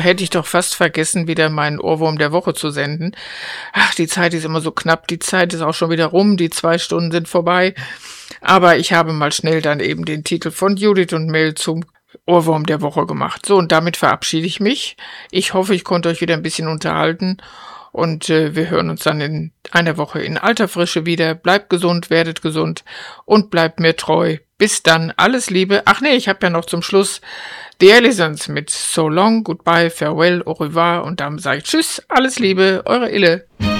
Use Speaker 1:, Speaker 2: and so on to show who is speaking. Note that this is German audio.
Speaker 1: hätte ich doch fast vergessen, wieder meinen Ohrwurm der Woche zu senden. Ach, die Zeit ist immer so knapp, die Zeit ist auch schon wieder rum, die 2 Stunden sind vorbei. Aber ich habe mal schnell dann eben den Titel von Judith und Mel zum Ohrwurm der Woche gemacht. So, und damit verabschiede ich mich. Ich hoffe, ich konnte euch wieder ein bisschen unterhalten. Und wir hören uns dann in einer Woche in alter Frische wieder. Bleibt gesund, werdet gesund und bleibt mir treu. Bis dann, alles Liebe. Ach nee, ich habe ja noch zum Schluss The Allisons mit So Long, Goodbye, Farewell, Au revoir und dann sage ich Tschüss, alles Liebe, eure Ille.